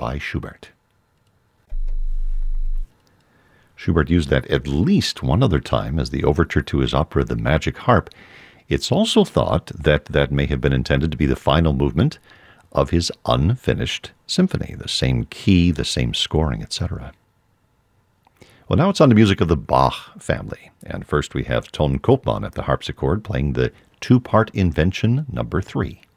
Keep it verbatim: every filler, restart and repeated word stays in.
by Schubert. Schubert used that at least one other time as the overture to his opera The Magic Harp. It's also thought that that may have been intended to be the final movement of his unfinished symphony, the same key, the same scoring, et cetera. Well, now it's on the music of the Bach family, and first we have Ton Koopman at the harpsichord playing the two-part invention number three.